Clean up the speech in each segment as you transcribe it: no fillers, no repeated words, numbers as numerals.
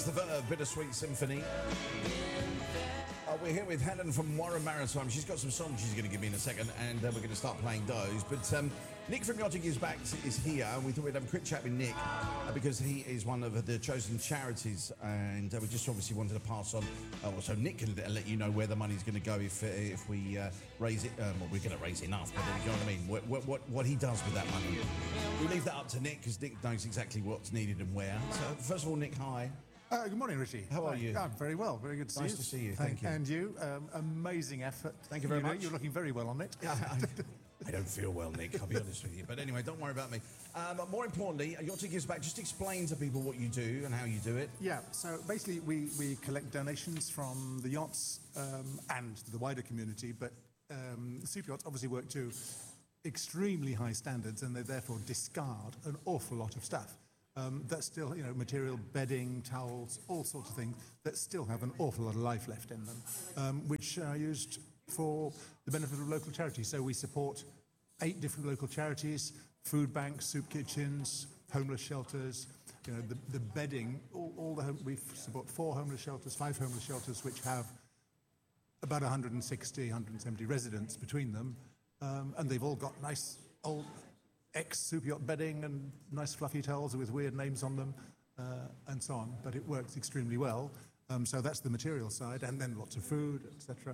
the Verve, Bittersweet Symphony. We're here with Helen from Warren Maritime. She's got some songs she's going to give me in a second, and we're going to start playing those. But Nick from Yachting Gives Back is here. We thought we'd have a quick chat with Nick because he is one of the chosen charities, and we just obviously wanted to pass on. So Nick can let you know where the money's going to go if we raise it. Well, we're going to raise enough, but you know what I mean. What he does with that money, we leave that up to Nick because Nick knows exactly what's needed and where. So first of all, Nick, hi. Good morning, Richie. How are you? I'm very well. Very good to see you. Nice to see you. Thank you. And you. Amazing effort. Thank you very much. You're looking very well on it. I don't feel well, Nick, I'll be honest with you. But anyway, don't worry about me. More importantly, Yachting Gives Back, just explain to people what you do and how you do it. Yeah, so basically we collect donations from the yachts and the wider community, but super yachts obviously work to extremely high standards, and they therefore discard an awful lot of stuff. That's still, material, bedding, towels, all sorts of things that still have an awful lot of life left in them, which are used for the benefit of local charities. So we support 8 different local charities: food banks, soup kitchens, homeless shelters. The bedding. We support 4 homeless shelters, 5 homeless shelters, which have about 160, 170 residents between them, and they've all got nice old ex-super yacht bedding and nice fluffy towels with weird names on them, and so on. But it works extremely well. So that's the material side, and then lots of food, etc.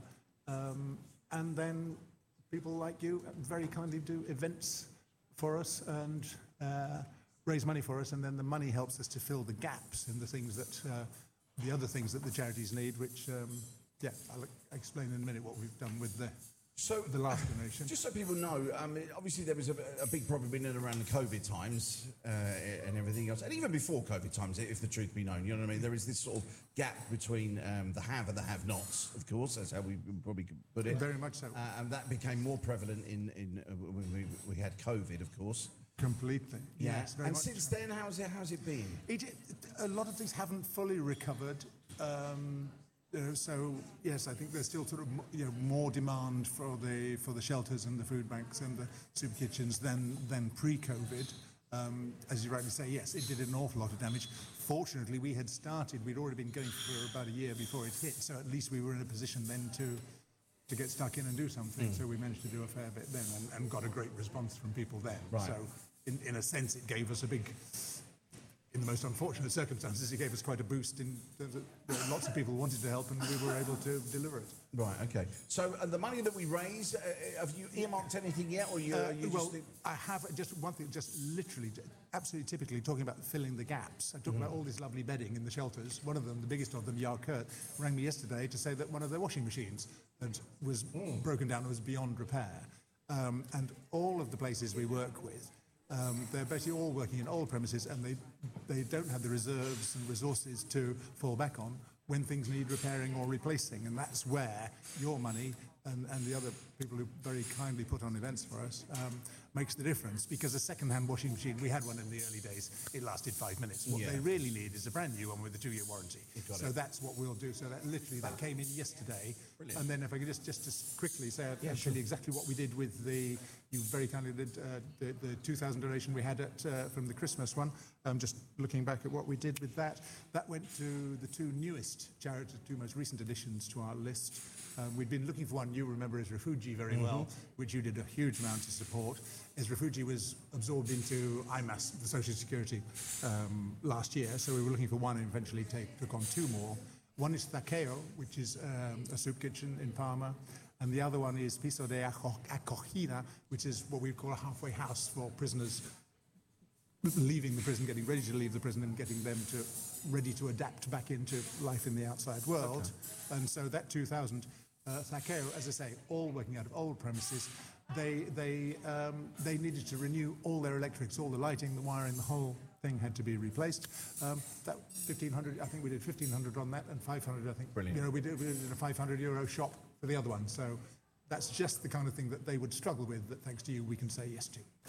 And then people like you very kindly do events for us and raise money for us, and then the money helps us to fill the gaps in the things that the other things that the charities need. Which, I'll explain in a minute what we've done with the last donation. Just so people know, obviously there was a big problem in and around the COVID times and everything else, and even before COVID times, if the truth be known, you know what I mean? There is this sort of gap between the have and the have-nots, of course, that's how we probably could put it. Very much so. And that became more prevalent when we had COVID, of course. Completely. Yeah. Yes, very and much since so. then, how's it been? A lot of things haven't fully recovered. So yes, I think there's still sort of more demand for the shelters and the food banks and the soup kitchens than pre-COVID. As you rightly say, yes, it did an awful lot of damage. Fortunately, we'd already been going for about a year before it hit, so at least we were in a position then to get stuck in and do something. So we managed to do a fair bit then and got a great response from people then. Right. So in a sense, it gave us in the most unfortunate circumstances, it gave us quite a boost in terms of lots of people wanted to help and we were able to deliver it. Right, okay. So the money that we raise, have you earmarked anything yet? Or I have just one thing, just literally, absolutely typically talking about filling the gaps. I talked about all this lovely bedding in the shelters. One of them, the biggest of them, Yar Kurt, rang me yesterday to say that one of their washing machines was broken down and was beyond repair. And all of the places we work with, they're basically all working in old premises, and they don't have the reserves and resources to fall back on when things need repairing or replacing, and that's where your money and the other people who very kindly put on events for us makes the difference. Because a second-hand washing machine, we had one in the early days, it lasted 5 minutes. What they really need is a brand new one with a 2-year warranty. So that's what we'll do. So that came in yesterday. Brilliant. And then if I could just quickly say, I'll tell you exactly what we did with you very kindly did the 2,000 donation we had from the Christmas one. Just looking back at what we did with that went to the 2 newest charities, 2 most recent additions to our list. We'd been looking for one you remember as Refugi very well, which you did a huge amount to support. As Refugi was absorbed into IMAS, the Social Security, last year, so we were looking for one and eventually took on 2 more. One is Thakeo, which is a soup kitchen in Parma, and the other one is Piso de Acogida, which is what we call a halfway house for prisoners leaving the prison, getting ready to leave the prison and getting them ready to adapt back into life in the outside world. Okay. And so that 2,000, Thakeo, as I say, all working out of old premises, they needed to renew all their electrics, all the lighting, the wiring, the whole thing had to be replaced. That 1,500, I think we did 1,500 on that, and 500, I think. Brilliant. We did a €500 shop for the other one. So that's just the kind of thing that they would struggle with, that thanks to you we can say yes to.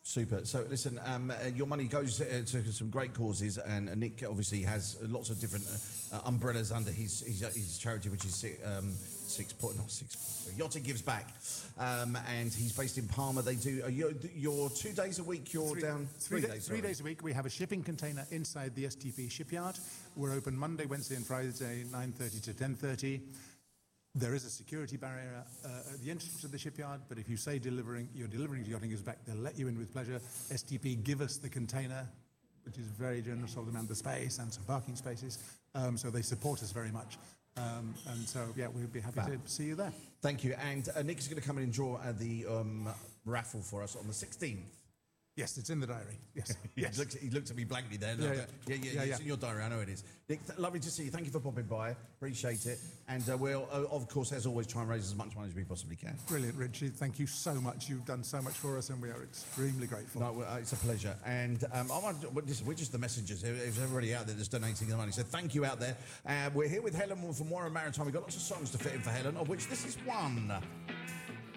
Super. So listen, your money goes to some great causes, and Nick obviously has lots of different umbrellas under his charity, which is Yachting Gives Back, and he's based in Palma. They do you're 2 days a week. You're down 3 days. 3 days a week. We have a shipping container inside the STP shipyard. We're open Monday, Wednesday, and Friday, 9:30 to 10:30. There is a security barrier at the entrance to the shipyard, but if you say you're delivering to Yachting Gives Back, they'll let you in with pleasure. STP give us the container, which is very generous of them, and the space and some parking spaces. So they support us very much. And so, yeah, we'd be happy to see you there. Thank you. And Nick is going to come in and draw the raffle for us on the 16th. Yes, it's in the diary. Yes. Yes. He looked at me blankly there. Yeah. It's in your diary. I know it is. Nick, lovely to see you. Thank you for popping by. Appreciate it. And we'll, of course, as always, try and raise as much money as we possibly can. Brilliant, Richie. Thank you so much. You've done so much for us, and we are extremely grateful. No, it's a pleasure. And we're just the messengers. There's everybody out there that's donating the money. So thank you out there. We're here with Helen from Warren Maritime. We've got lots of songs to fit in for Helen, of which this is one.